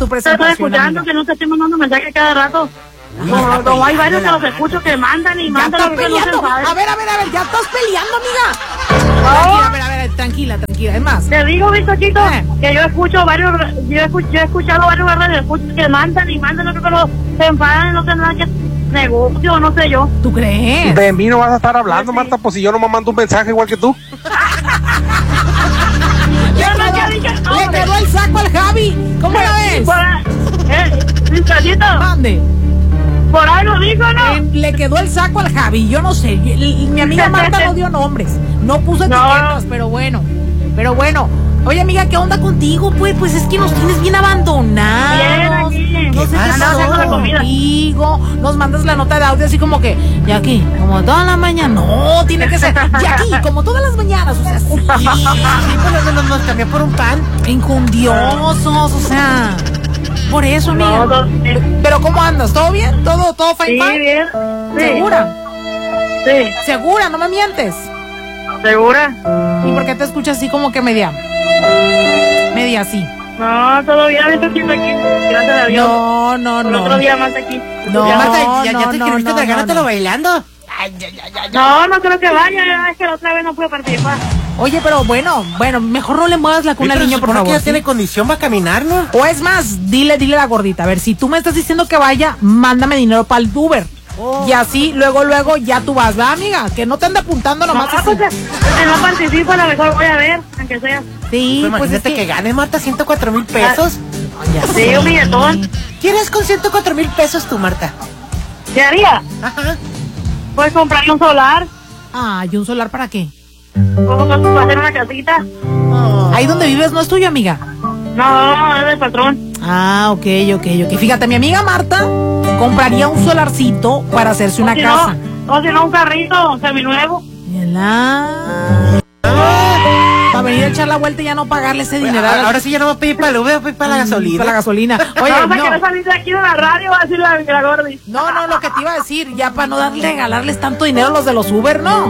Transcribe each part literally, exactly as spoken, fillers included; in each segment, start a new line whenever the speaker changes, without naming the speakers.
tu presentación.
Te estoy escuchando, amiga. Que no te estoy mandando mensajes cada rato. No, no, hay varios que los escucho que mandan y mandan.
Ya estás peleando. No a ver, a ver, a ver, ya estás peleando, amiga.
No.
Tranquila, a ver, a ver, tranquila, tranquila. Es más.
Te digo, Bistochito, eh. que yo escucho varios, yo, escucho, yo he escuchado varios radios que mandan y mandan, no creo que los se enfadan, no tendrán que negocio, no sé yo.
¿Tú crees?
De mí no vas a estar hablando, sí. Marta, pues si yo no me mando un mensaje igual que tú.
Le, no, quedó, dije, no, le quedó el saco al Javi. ¿Cómo lo ves?
Eh, Bistochito.
Mande.
Por ahí lo dijo, ¿no?
Eh, le quedó el saco al Javi, yo no sé. Mi, mi amiga Marta no dio nombres, no puso etiquetas, no. pero bueno, pero bueno. Oye, amiga, ¿qué onda contigo? Pues, pues es que nos tienes bien abandonados.
Bien, aquí.
No sé qué pasó contigo. Nos mandas la nota de audio así como que, Jackie, como toda la mañana. No, tiene que ser Jackie, como todas las mañanas. O sea, sí.
Sí, pues nos, nos cambié por un pan.
Incundiosos, o sea. Por eso, amiga. No, no, sí. Pero ¿cómo andas? ¿Todo bien? ¿Todo, todo fine?
Sí, bien. Sí.
¿Segura?
Sí.
¿Segura? ¿No me mientes?
¿Segura?
¿Y por qué te escuchas así como que media? Media así.
No, todo bien, estoy aquí. Gracias a Dios.
No, no, no.
Otro día más aquí.
No,
ya, Marta, ya,
no,
ya te
no,
escribiste
no,
tragártelo
no, no.
bailando.
Ay, ya, ya, ya, ya.
No, no creo que vaya, es que la otra vez no pude participar.
Oye, pero bueno, bueno, mejor no le muevas la cuna al niño, por favor.
Que ya
¿sí?
tiene condición para caminar, ¿no?
O es más, dile, dile a la gordita, a ver, si tú me estás diciendo que vaya, mándame dinero para el Uber. Oh. Y así, luego, luego, ya tú vas, ¿va, amiga? Que no te ande apuntando nomás.
No,
así.
Pues, si no participo, a lo mejor voy a ver, aunque sea.
Sí,
pues,
pues
imagínate
es que...
que ganes, Marta, ciento cuatro mil pesos.
Ah, ya
sí, sé. Un billetón.
¿Quieres con ciento cuatro mil pesos tú, Marta?
¿Qué haría?
Ajá.
Puedes comprarle un solar.
Ah, ¿y un solar para qué?
¿Cómo vas a hacer una casita?
Oh. Ahí donde vives no es tuyo, amiga.
No, es del patrón.
Ah, ok, ok, ok. Fíjate, mi amiga Marta compraría un solarcito para hacerse una
o si
casa.
No, o si no, un carrito seminuevo.
Ah. Para venir a echar la vuelta y ya no pagarle ese dinero.
Ahora, ahora sí ya no va a pedir para el Uber, va a pedir para la gasolina.
Para la gasolina. Oye,
no,
no.
que no salir de aquí de la radio, va a decir la, la Gordi.
No, no, lo que te iba a decir, ya para no darle, regalarles tanto dinero a los de los Uber, ¿no?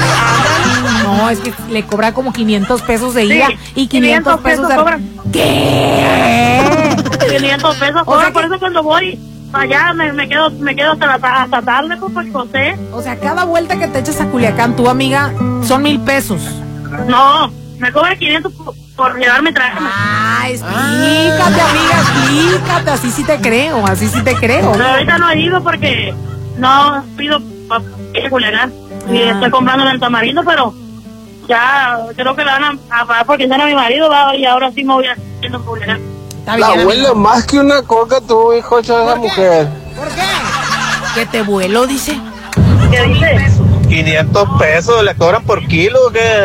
No, es que le cobra como quinientos pesos de ida sí, y quinientos, quinientos pesos de...
cobran.
¿Qué?
quinientos pesos cobran, o sea, por eso cuando voy allá me, me quedo me quedo hasta, la, hasta tarde, pues, porque José.
O sea, cada vuelta que te echas a Culiacán, tu amiga, son mil pesos.
No, me cobra quinientos por, por llevarme traje.
Ah, explícate, ah. amiga, explícate, así sí te creo, así sí te creo.
Pero ahorita no he ido porque no pido para Culiacán. Ah. Y estoy comprando en el Tamarindo, pero ya creo que le van a pagar porque ya no mi marido va y ahora sí me voy haciendo Culiacán.
La huele más que una coca tu hijo, esa mujer.
¿Por qué? ¿Que te vuelo, dice?
¿Qué dice?
quinientos pesos, ¿le cobran por kilo o qué?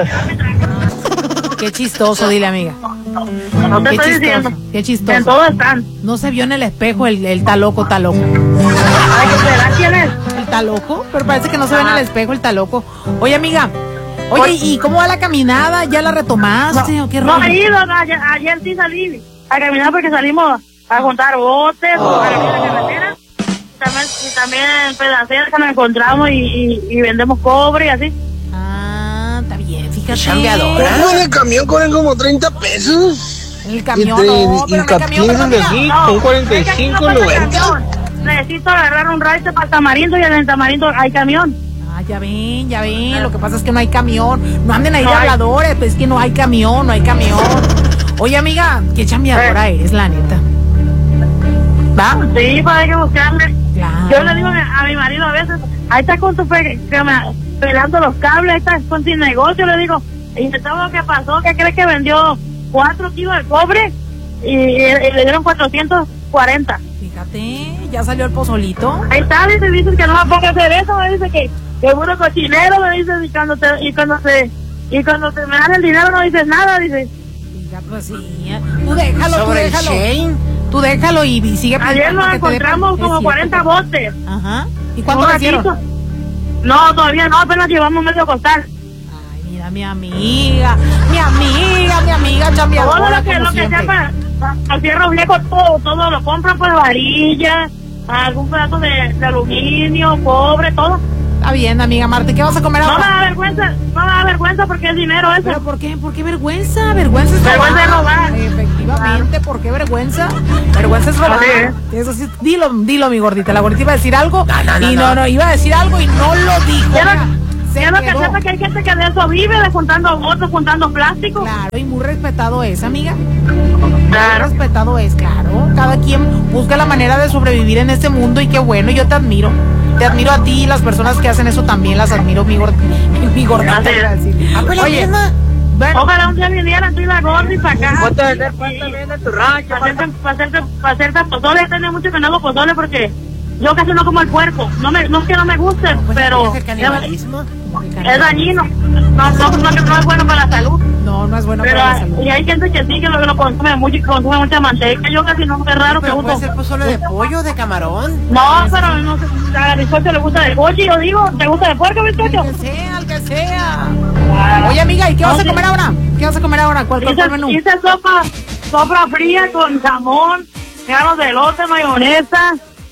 Qué chistoso, dile, amiga.
No te
qué
estoy
chistoso,
diciendo.
Qué chistoso.
En todo están.
No se vio en el espejo el, el está loco, está loco.
Ay, ¿qué será? ¿Quién es?
El está loco, pero parece que no se ve en el espejo el está loco. Oye, amiga. Oye, ¿y cómo va la caminada? ¿Ya la retomaste
no,
o qué
rollo?
rollo?
No he ido, ayer, ayer sí salí a caminar porque salimos a juntar botes, oh. a caminar la carretera. Y también, y también en pedaceras que nos encontramos y, y, y vendemos cobre y así.
Ah, está bien, fíjate.
Chambeadora.
¿Cómo en el camión cobran como treinta pesos?
El camión
y,
no,
y,
pero
y
el camión
de aquí,
no,
con cuarenta y cinco, noventa.
Necesito agarrar un raite para el Tamarindo y en el Tamarindo hay camión.
Ah, ya ven, ya ven, lo que pasa es que no hay camión. No anden ahí
no
de
hay.
habladores, pues es que no hay camión, no hay camión. Oye, amiga, qué chambeadora
eh.
eres, la neta. ¿Va?
Sí, pues hay que buscarle.
Claro.
Yo le digo a mi marido a veces, ahí está con tu pe pelando los cables, ahí está con tu negocio, le digo, y de todo lo que pasó, ¿qué crees que vendió cuatro kilos de cobre y, y, y le dieron cuatrocientos cuarenta?
Fíjate, ya salió el pozolito.
Ahí está, dice, dice que no me ponga a hacer eso, me dice que que es puro cochinero, me dice, y cuando te, y cuando te, y cuando te me dan el dinero no dices nada, dice.
Fíjate, pues sí, tú déjalo, tú
Sobre
déjalo.
el Shane.
Tú déjalo y, y sigue pensando.
Ayer nos
que te
encontramos
dejan-
como
es
cuarenta
cierto.
botes.
Ajá. ¿Y cuánto
Un
le dieron?
ratito. No, todavía no, apenas llevamos medio costal.
Ay, mira, mi amiga, mi amiga, mi amiga
Todo
chambeadora
lo que,
como
lo que
siempre.
sea para, al fierro viejo, todo, todo lo compran, pues varillas, algún pedazo de, de aluminio, cobre, todo.
Está bien, amiga Marta, ¿qué vas a comer
No me
ahora?
da vergüenza, no me da vergüenza porque es dinero eso.
¿Pero por qué? ¿Por qué vergüenza? Vergüenza es
Vergüenza es robar.
Efectivamente, ¿por qué vergüenza? Vergüenza es robar.
Así es.
Eso sí, dilo, dilo, mi gordita. La gordita iba a decir algo
No, no, no,
y no,
no.
no, iba a decir algo y no lo dijo.
Quiero,
Mira, se
quiero que
quedó.
sepa que hay gente que de eso vive, de juntando votos, juntando plástico.
Claro, y muy respetado es, amiga. Muy
Claro.
respetado es, claro. Cada quien busca la manera de sobrevivir en este mundo y qué bueno, yo te admiro. Te admiro a ti y las personas que hacen eso también las admiro, mi, gord mi gordita.
Así es.
iba a decir.
Ah, pues la
Oye,
misma.
bueno,
Ojalá un día vinieran tú y la gordi para acá.
Ponte a vender pan también en tu rancho.
Para hacerte, para hacerte, para hacerte pozole. He tenido mucho que no hago pozole porque yo casi no como el puerco. No, me, no es que no me guste,
Pues,
pero
¿es el canibalismo?
es dañino. No, no, no, no es bueno para la salud.
no, no es bueno
Pero
para la salud.
y hay gente que sí, que lo, que lo consume mucho, que consume mucha manteca. Yo casi no, es raro que
Pero puede
uso.
ser pozole de pollo, de camarón.
No, pero no sé, a bizcocho le gusta de coche, yo digo, ¿te gusta de puerco, bizcocho?
Al que sea, al que sea. Oye, amiga, ¿y qué vas a comer ahora? ¿Qué vas a comer ahora? ¿Cuál, cuál, cuál menú?
Hice, hice sopa, sopa fría con jamón, granos de elote, mayonesa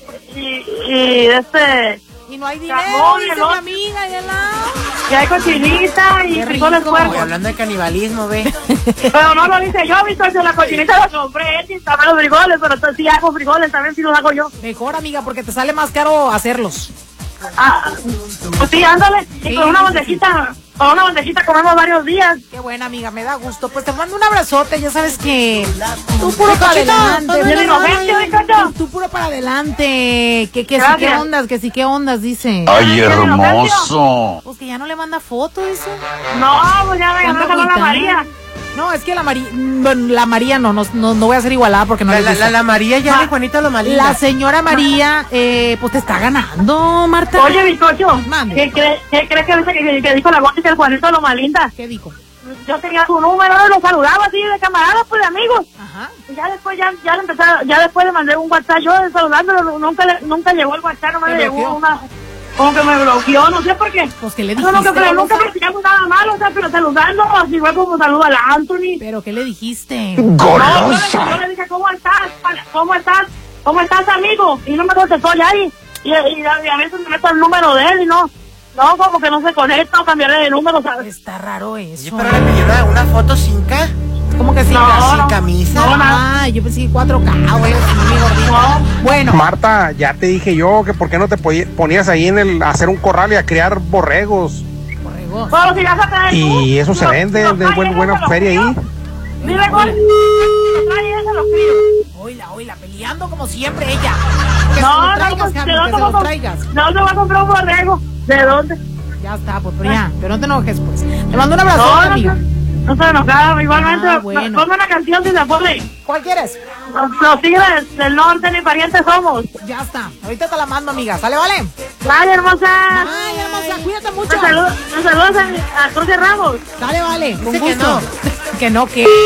y, y este,
Y no hay dinero,
Jamón,
dice
elote.
mi amiga, y helado.
y hay cochinita y
Qué
frijoles
rico.
Oye,
puercos.
hablando de canibalismo, ve.
Pero no lo hice yo, bizcocho, la cochinita la compré, y también los frijoles, pero entonces sí hago frijoles, también sí los hago yo.
Mejor, amiga, porque te sale más caro hacerlos.
Ah, pues sí, ándale, y
Sí,
con una
sí,
bandejita, con una bandejita comemos varios días.
Qué buena, amiga, me da gusto. Pues te mando un abrazote, ya sabes que tú puro para
Bizcochito,
adelante.
no, no,
no, no, no, bizcocho.
Tú puro para adelante. Que, que sí,
Gracias.
qué ondas, que sí, qué ondas, dice.
Ay, hermoso.
Pues que ya no le manda foto, dice.
No, pues ya me ganó
¿Cuánto
la
agüita?
María.
No, es que la María, bueno, la María no, no, no, no voy a ser igualada porque no
La,
le
la,
gusta.
la, la María ya de Juanita lo malinda.
La señora María, eh, pues te está ganando, Marta.
Oye, bizcocho,
Mande.
¿qué crees que, cree que, que, que dijo la voz que el Juanito lo más linda?
¿Qué dijo?
Yo tenía su número, lo saludaba así de camarada, pues de amigos.
Ajá.
Y ya después, ya, ya le empecé, a- ya después le mandé un WhatsApp yo saludándolo, nunca, le- nunca llegó el WhatsApp, no me
¿Te
llegó
bloqueó?
una, como que me bloqueó, no sé por qué.
Pues que le
No, no, que,
dijiste.
pero nunca platicamos nada malo, o sea, pero saludando, así fue como saluda a la Anthony.
Pero ¿qué le dijiste?
No, yo le, yo le dije, ¿cómo estás? ¿Cómo estás? ¿Cómo estás, amigo? Y no me contestó ya y, y, y a, y a veces me meto el número de él y no, no, como que no se conecta o cambiaré de número, ¿sabes?
Está raro
Oye,
eso.
pero le pidió una, una foto sin K.
¿Cómo que sí?
No,
sin
no.
camisa.
No, no.
Ah, yo pensé que cuatro K, güey, sí, mi gordito.
No.
Bueno,
Marta, ya te dije yo que por qué no te poni- ponías ahí en el a hacer un corral y a criar borregos.
borrego.
Pero si vas a traer
Y
tú,
eso
si
se
lo-
vende,
si lo
de
traes,
buen-
ese
buena
lo
feria
crío.
ahí.
Dile, Juan, si lo traes, ese lo crío.
Oila, oila, peleando como siempre ella. Que se
No,
lo
no,
traigas,
pues,
Javi,
¿de
que
dónde
se lo
vas a-
traigas.
¿De dónde vas a comprar un borrego? ¿De dónde?
Ya está, pues, pero ya, pero no te enojes, pues. Te mando un abrazo,
No, no,
amiga.
no estoy enojada, igualmente.
Ah, bueno.
Ponme una canción si se puede.
¿Cuál quieres?
Los, los tigres del norte ni parientes somos.
Ya está, ahorita te la mando, amiga. ¿Sale, vale?
Vale, hermosa.
Ay, hermosa, cuídate mucho.
Un saludo, un saludo a, a Cruz de Ramos.
Dale, vale, con
Dice que
gusto.
no.
Que no, que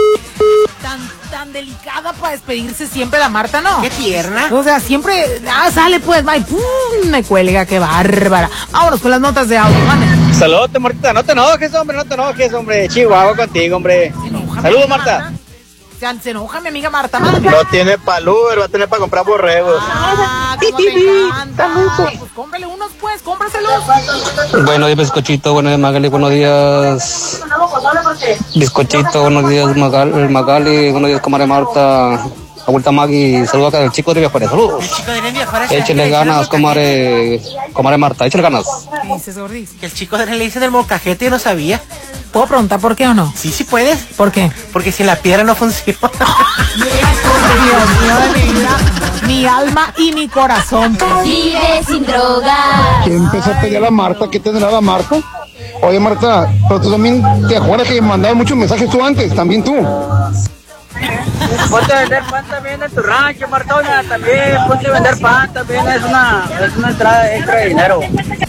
tan, tan delicada para despedirse siempre la Marta, ¿no?
Qué tierna.
O sea, siempre, ah, sale pues, bye, pum, me cuelga, qué bárbara. Vámonos con las notas de audio, mande.
Saludos, Martita, no te enojes, hombre, no te enojes, hombre. Chihuahua contigo, hombre.
Se enoja mi
Saludos,
amiga
Marta.
Se, se enoja mi amiga Marta, mande.
No tiene para Uber, va a tener para comprar borregos.
Ah, cómo te encanta. Pues cómprale unos, pues, cómpraselos.
Buenos días, bizcochito. Buenos días, Magali. Buenos días, bizcochito. Buenos días, Magali. Magali. Buenos días, comadre Marta. Abuelita Maggie. Saludos acá al chico de Villajuárez. Saludos.
El chico de Nene afuera se
Échale
le
ganas,
dice del
comadre, comadre Marta. Échale ganas.
¿Qué dices, Gordis?
molcajete. Que el chico de Nene le dice del molcajete y no sabía.
¿Puedo preguntar por qué o no?
Sí, sí puedes.
¿Por qué?
Porque sin la piedra no funciona.
Dios mío de mi vida, mi alma y mi corazón.
Vive sin droga.
Que empezó a pelear a Marta, ¿qué tendrá la Marta? Oye Marta, pero tú también te acuerdas que mandaban muchos mensajes tú antes, también tú.
Ponte a vender pan también en tu rancho, Martona, también. Ponte a vender pan también, es una, es una entrada extra de dinero.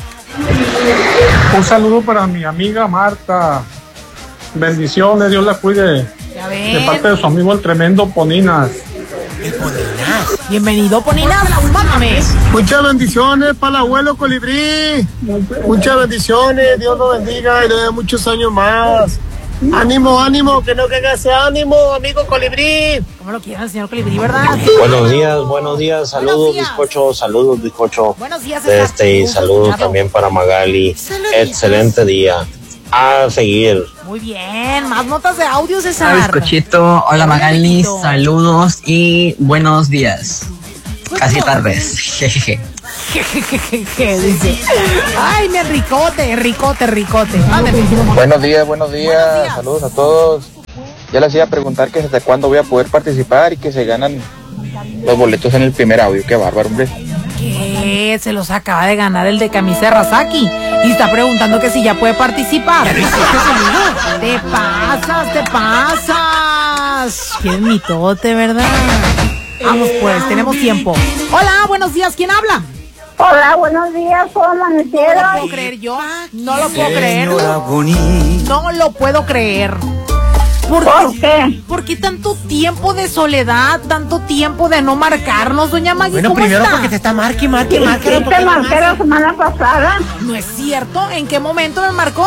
Un saludo para mi amiga Marta. Bendiciones, Dios la cuide.
Ya
De parte
ven.
de su amigo el tremendo Poninas.
Bienvenido, Poninas. Mándame.
Muchas bendiciones para el abuelo Colibrí. Muchas bendiciones, Dios lo bendiga y le dé muchos años más.
Ánimo, ánimo, que no caiga ese ánimo, amigo colibrí.
¿Cómo lo quieren, señor colibrí, verdad?
Buenos días, buenos días, saludos, buenos días. Bizcocho, saludos, bizcocho.
Buenos días,
este, y saludos también para Magali. Saludos. Excelente día. A seguir.
Muy bien, más notas de audio, César.
Hola, bizcochito, hola Magali, saludos y buenos días. Casi tardes. Jejeje.
Dice. Ay, mi ricote, ricote, ricote. Ándale.
Buenos días, buenos días, buenos días. Saludos a todos. Ya les iba a preguntar que hasta cuándo voy a poder participar y que se ganan los boletos en el primer audio. Qué bárbaro, hombre.
¿Qué? Se los acaba de ganar el de camisa de Rasaki y está preguntando que si ya puede participar. Te pasas, te pasas. Qué mitote, ¿verdad? Vamos pues, tenemos tiempo. Hola, buenos días, ¿quién habla?
Hola, buenos días, ¿cómo amanecieron?
No lo puedo creer yo, no lo puedo creer. No lo puedo creer. ¿Por,
¿Por qué?
¿Por qué tanto tiempo de soledad, tanto tiempo de no marcarnos, doña Maggie?
Bueno,
¿cómo
primero
está?
porque te está marque, marque,
Sí,
marque.
sí, te marqué la semana pasada.
¿No es cierto? ¿En qué momento me marcó?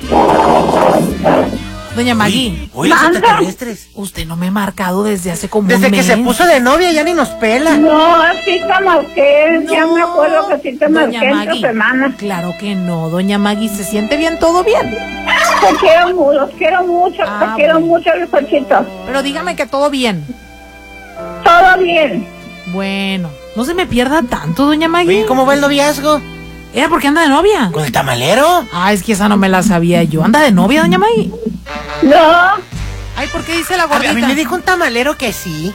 Doña Maggie.
Uy, los extraterrestres.
Usted no me ha marcado desde hace como
Desde
un
que
mes.
se puso de novia ya ni nos pela.
No, sí te marqué,
No,
ya me acuerdo que sí te
doña
marqué
Maggie.
esta semana.
Claro que no, doña Maggie, ¿se siente bien? ¿Todo bien?
Te quiero mucho, los quiero mucho,
Ah,
te quiero
bueno.
mucho, bizcochito.
Pero dígame que todo bien.
Todo bien.
Bueno, no se me pierda tanto, doña Maggie.
Oye, ¿cómo va el noviazgo?
¿Era porque anda de novia?
¿Con el tamalero?
Ah, es que esa no me la sabía yo. ¿Anda de novia, doña Maggie?
No.
Ay, ¿por qué dice la
A
gordita?
mí me dijo un tamalero que sí.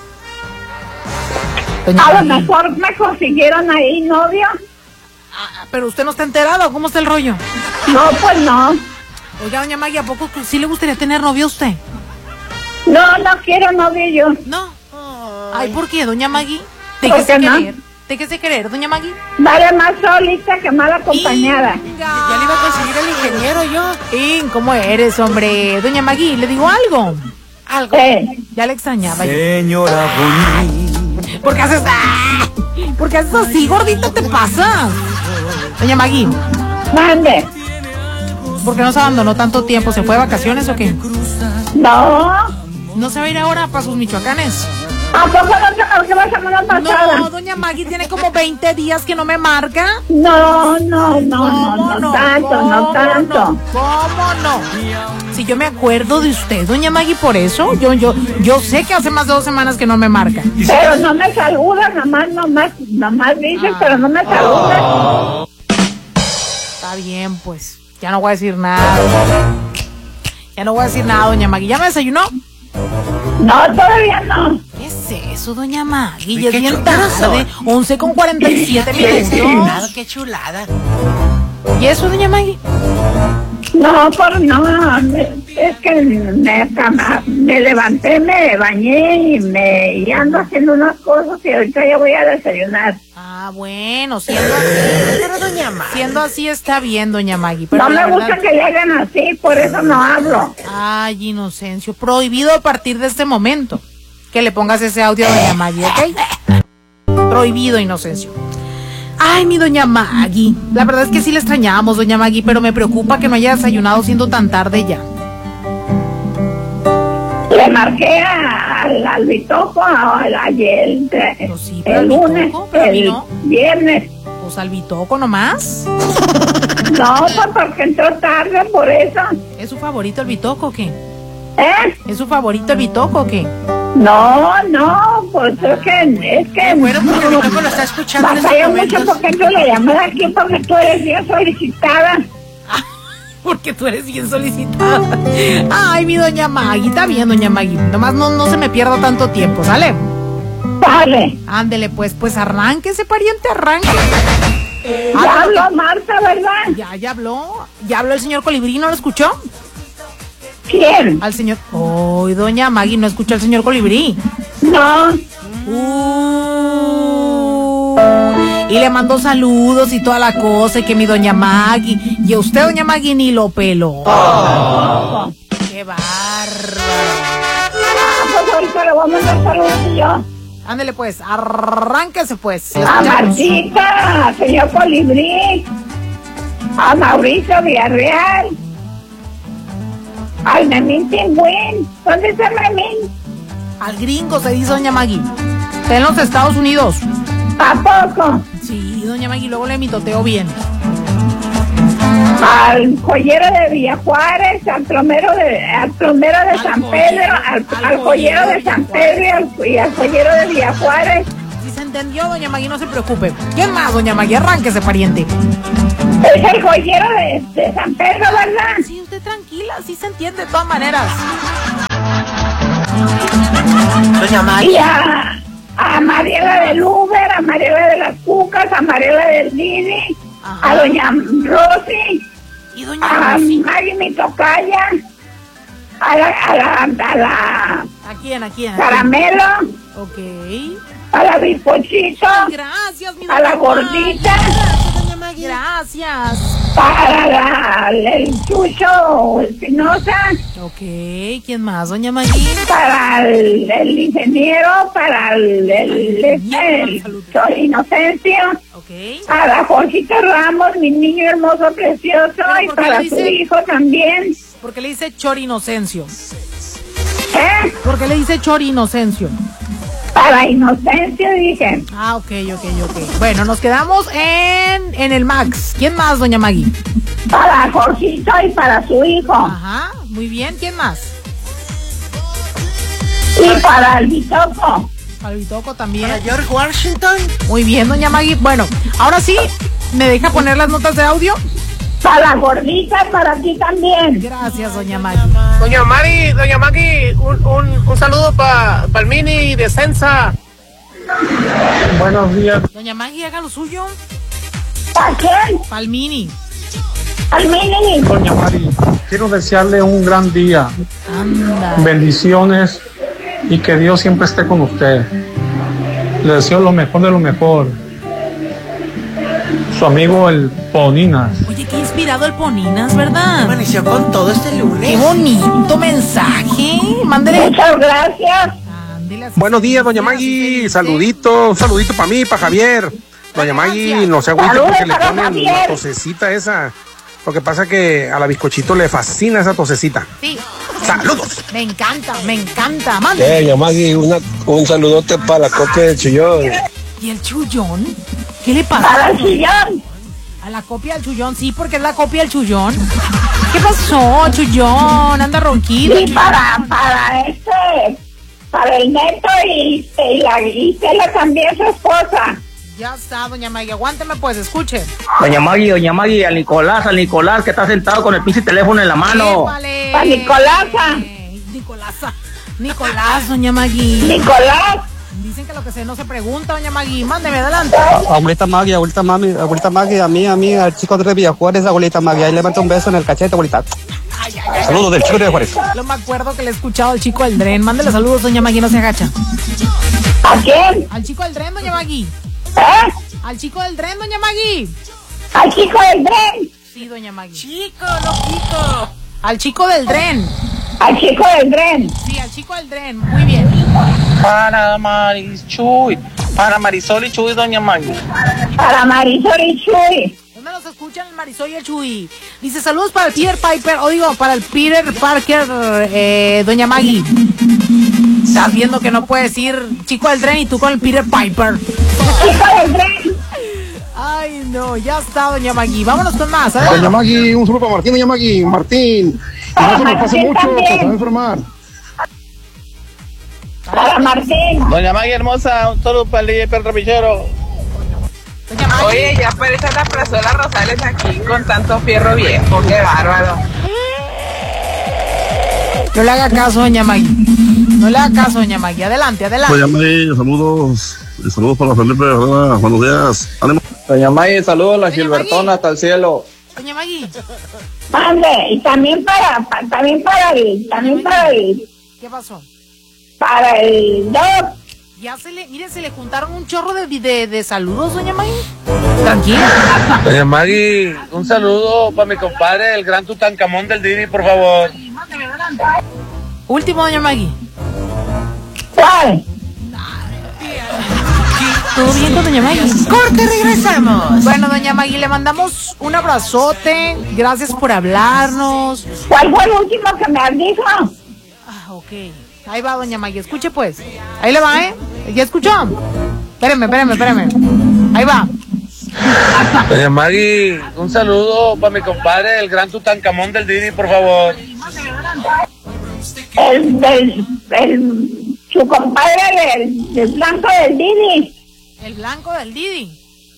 Doña
A lo
Maggie.
mejor me consiguieron ahí novio.
Ah, pero usted no está enterado. ¿Cómo está el rollo?
No, pues no.
Oiga, doña Maggie, ¿a poco sí le gustaría tener novio a usted?
No, no quiero novio yo.
No. Ay, ¿por qué, doña Maggie?
¿Por
Déjese
qué no?
querer. Déjese querer, doña Maggie.
Vale más solita que mal acompañada.
Inga.
Ya le iba a conseguir el ingeniero yo.
In, ¿cómo eres, hombre? Doña Maggie, ¿le digo algo?
Algo.
Eh,
Ya le extrañaba yo.
Señora bonita.
¿Por qué haces ¡Ah! ¿Por qué haces así, gordita? ¿Te pasas? Doña Maggie,
mande.
¿por qué no se abandonó tanto tiempo? ¿Se fue de vacaciones o qué?
No.
¿No se va a ir ahora para sus Michoacanes?
¿A poco no te marqué la semana pasada?
No, doña Maggie tiene como veinte días que no me marca.
No, no, no, no,
¿Cómo
no, tanto, no
¿Cómo
tanto.
no? ¿Cómo no? Si yo me acuerdo de usted, doña Maggie, por eso, yo, yo, yo sé que hace más de dos semanas que no me marca.
Pero no me saludas, nomás, nomás, nomás dices,
Ah.
pero no me saludas.
Está bien, pues, ya no voy a decir nada. Ya no voy a decir nada, doña Maggie. ¿Ya me desayunó?
No, todavía no.
¿Qué es eso, doña Maggie?
Uy,
Ya es
qué
bien
chulas
tarde, once con cuarenta y siete
Qué chulada,
minutos.
qué chulada.
¿Y eso, doña Maggie?
No, por no, me- es que me, cama- me levanté, me bañé y me y ando haciendo unas cosas y ahorita ya voy a desayunar.
Ah, bueno, siendo así,
Pero doña Maggie.
siendo así está bien, doña Maggie. Pero
No
la
me gusta
verdad-
que lleguen así, por eso no hablo.
Ay, Inocencio, prohibido a partir de este momento que le pongas ese audio a doña Maggie, ¿ok? Prohibido, Inocencio. Ay, mi doña Maggie. La verdad es que sí le extrañábamos, doña Maggie, pero me preocupa que no haya desayunado siendo tan tarde ya.
Le marqué a- al, al Bitoco a- ayer, el,
Pues sí, pero
el
al
lunes,
Bitoco, pero a mí
el
no.
viernes.
Pues al Bitoco nomás.
No, pues porque entró tarde, por eso.
¿Es su favorito el Bitoco o qué?
¿Eh?
¿Es su favorito el Bitoco o qué?
No, no, pues es que, es que...
Bueno, porque mi loco lo está escuchando en estos
Batalla mucho
momentos.
porque entro la llamada aquí porque tú eres bien solicitada.
Porque tú eres bien solicitada. Ay, mi doña Maggie. Está bien, doña Maggie. Nomás no, no se me pierda tanto tiempo, ¿sale?
Vale.
Ándele, pues, pues arránquese, pariente, arranque.
Ya habló Marta, ¿verdad?
Ya, ya habló. Ya habló el señor Colibrí, ¿no lo escuchó?
¿Quién?
Al señor... Ay, doña Maggie, ¿no escuchó al señor Colibrí?
No.
Uh, y le mandó saludos y toda la cosa, y que mi doña Maggie... Y a usted, doña Maggie, ni lo peló.
Oh.
¡Qué bárbaro!
Ah, pues ahorita le voy a mandar saludos yo.
Ándele, pues, arránquese, pues. Le
A
escuchamos.
Martita, al señor Colibrí, a Mauricio Villarreal,
Al Memín Pingüín. ¿Dónde está Memín?
Al gringo se dice doña Maggie. Está en los Estados Unidos.
¿A poco?
Sí, doña Maggie, luego le mitoteo bien.
Al joyero de Villa Juárez, al plomero de, al plomero de al San joyero, Pedro, al, al, al joyero de, de San Pedro y al, y al joyero de Villa Juárez.
Si se entendió, doña Maggie, no se preocupe. ¿Quién más, doña Maggie? Arránquese, pariente.
Es el joyero de, de San Pedro, ¿verdad?
Sí, usted tranquila, sí se entiende de todas maneras.
Doña Maggie.
Y a, a Mariela del Uber, a Mariela de las Cucas, a Mariela del Didi, ajá, a doña Rosy,
¿y doña
a
Rosy?
Maggie mi tocaya, a la, a la, a la...
¿A quién, a quién?
Caramelo.
Ok.
A la bizcochito.
Gracias, mi
a la gordita.
Gracias.
Para la, el Chucho Espinosa.
Ok, ¿quién más, doña Maggie?
Para el, el ingeniero, para el, el, el, el Chor Inocencio.
Ok.
Para Jorgito Ramos, mi niño hermoso, precioso, y para su hijo también.
¿Por qué le dice Chor Inocencio?
¿Eh?
¿Por qué le dice Chor Inocencio?
Para Inocencio, dije.
Ah, ok, ok, ok. Bueno, nos quedamos en, en el Max. ¿Quién más, doña Maggie?
Para Jorgito y para su hijo.
Ajá, muy bien. ¿Quién más?
Y para el Bitoco.
Para el Bitoco también.
Para George Washington.
Muy bien, doña Maggie. Bueno, ahora sí, ¿me deja poner las notas de audio?
Para la gordita, para ti también.
Gracias, doña Maggie.
Doña Mari, doña Maggie, un, un, un saludo para pa el Mini de Sensa.
Buenos días.
Doña Maggie, haga lo suyo.
¿Para quién?
Para el Mini.
Al Mini.
Doña Mari, quiero desearle un gran día.
Anda.
Bendiciones y que Dios siempre esté con usted. Le deseo lo mejor de lo mejor. Su amigo el Poninas.
Oye, qué inspirado el Poninas, ¿verdad?
Amaneció con todo este lunes.
Qué bonito mensaje. Mándele.
Muchas gracias.
Buenos días, doña Maggie. Saludito, un saludito para mí, para Javier. Doña Maggie, no se agüite porque le ponen la tosecita esa. Lo que pasa que a la bizcochito le fascina esa tosecita.
Sí.
¡Saludos!
Me encanta, me encanta. Mándele.
Eh, doña Maggie, una, un saludote para la copia del Chullón.
¿Y el Chullón? ¿Qué le pasa?
Para el Chullón.
A la copia del Chullón, sí, porque es la copia del Chullón. ¿Qué pasó, Chullón? Anda ronquito.
Sí, para, para este, para el Neto y, y la Gisela también, su esposa.
Ya está, doña Maggie, aguánteme pues, escuche.
Doña Maggie, doña Maggie, al Nicolás, al Nicolás que está sentado con el pinche teléfono en la mano.
Vale.
Para Nicolasa.
Nicolasa. Nicolás, doña Maggie.
Nicolás.
Dicen que lo que se no se pregunta, doña Maggie. Mándeme adelante.
Abuelita Maggie, abuelita Mami, abuelita Maggie, a mí, a mí, al chico de Villajuárez, abuelita Maggie. Ahí le mando un beso en el cachete, abuelita.
Ay, ay, ay,
saludos del chico de Villajuárez.
No me acuerdo que le he escuchado al chico del Dren. Mándele saludos, doña Maggie, no se agacha.
¿A quién?
Al chico del Dren, doña Maggie.
¿Eh?
Al chico del Dren, doña Maggie.
Al chico del Dren.
Sí, doña Maggie.
Chico, no Kiko.
Al chico del Dren.
Al chico del Dren.
Sí, al chico del Dren. Muy bien.
Para Marichuy, para Marisol y Chuy, doña Maggie.
Para Marisol y Chuy.
¿Dónde nos escuchan el Marisol y el Chuy? Dice saludos para el Peter Piper, o digo, para el Peter Parker, eh, doña Maggie. Estás viendo que no puedes ir chico del Dren y tú con el Peter Piper.
Chico del Dren.
Ay, no, ya está, doña Maggie. Vámonos con más, ¿eh?
Doña Maggie, un saludo para Martín, doña Maggie. Martín, que no se nos pase mucho, que se va a enfermar.
Para Martín.
Doña Maggie hermosa, un saludo para el D J Perro Pichero.
Oye, ya aparece la plazuela Rosales aquí con tanto fierro viejo, qué bárbaro.
No le haga caso, doña Maggie. No le haga caso, doña Maggie. Adelante, adelante.
Doña Maggie, saludos. Y saludos para Felipe Herrera. Buenos días. ¡Ánimo!
Doña Maggie, saludos a la Gilbertona hasta el cielo.
Doña Maggie.
Mande, y también para, pa, también para el, también para el,
¿Qué pasó?
para el Doc.
Ya se le, mire, se le juntaron un chorro de, de, de saludos, doña Maggie. Tranquila.
Doña Maggie, un saludo para mi compadre, el gran Tutankamón del Didi, por favor.
Último, doña Maggie.
¿Cuál?
¿Todo bien con doña Maggie?
Corte, regresamos.
Bueno, doña Maggie, le mandamos un abrazote. Gracias por hablarnos.
¿Cuál fue el último que me dijo?
Ah, ok. Ahí va, doña Maggie. Escuche, pues. Ahí le va, ¿eh? ¿Ya escuchó? Espéreme, espéreme, espéreme. Ahí va.
Doña Maggie, un saludo para mi compadre, el gran Tutankamón del Didi, por favor.
El, del, el, su compadre del, del blanco del Didi.
El blanco del Didi.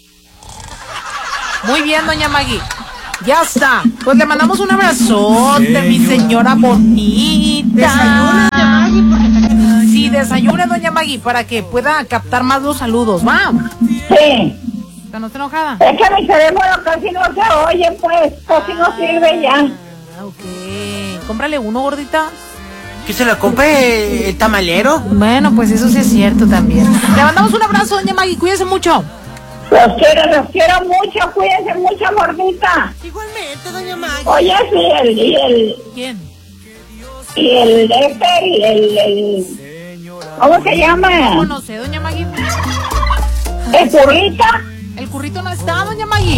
Muy bien, doña Maggie. Ya está. Pues le mandamos un abrazote, mi señora bonita.
Desayuna, doña Maggie, porque...
Sí, desayune, doña Maggie, para que pueda captar más los saludos, ¿va?
Sí.
¿No está enojada?
Es que mi teléfono casi no se oye, pues. Casi no sirve ya.
Ah, ok. Cómprale uno, gordita.
¿Que se lo compre el tamalero?
Bueno, pues eso sí es cierto también. Le mandamos un abrazo, doña Maggie. Cuídese mucho.
Los quiero, los quiero mucho. Cuídense mucho, gordita.
Igualmente, doña Maggie.
Oye, sí, el... Y el
¿Quién?
Y el... Este, el, el, el... ¿Cómo se llama?
¿Cómo no sé, doña Maggie?
¿El currita?
El currito no está, doña Maggie.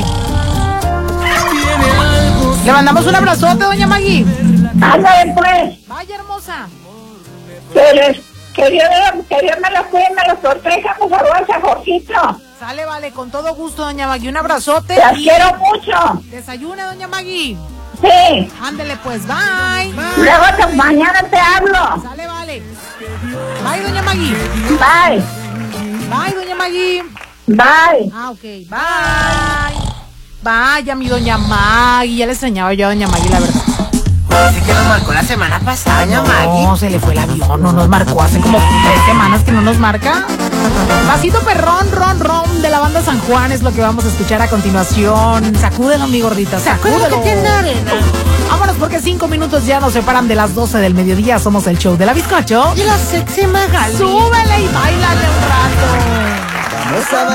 Le mandamos un abrazote, doña Maggie.
Ándale, pues.
Vaya, hermosa.
Que, les, que, Dios, que Dios me los cuide, me los proteja, por favor, ese Jorgito.
Sale, vale, con todo gusto, doña Maggie. Un abrazote.
Las
y...
quiero mucho.
Desayune, doña Maggie.
Sí.
Ándele, pues, bye. Bye.
Luego te, mañana te hablo.
Sale, vale. Bye, doña Maggie.
Bye.
Bye, doña Maggie.
Bye.
Ah, ok. Bye. Vaya, mi doña Maggie. Ya le extrañaba yo a doña Maggie, la verdad.
Dice que nos marcó la semana pasada, doña Maggie.
No, se le fue el avión. No nos marcó hace como tres semanas que no nos marca. Pasito perrón, ron, ron de la banda San Juan es lo que vamos a escuchar a continuación. Sacúdelo, mi gordita. Sacúdelo.
Sacúdelo que tiene arena.
Vámonos porque cinco minutos ya nos separan de las doce del mediodía. Somos el show de la bizcocho.
Y la sexy Magali.
Súbele y bailale un rato.
Vamos a